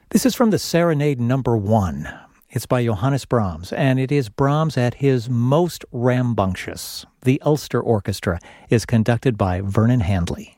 This is from the Serenade Number 1. It's by Johannes Brahms, and it is Brahms at his most rambunctious. The Ulster Orchestra is conducted by Vernon Handley.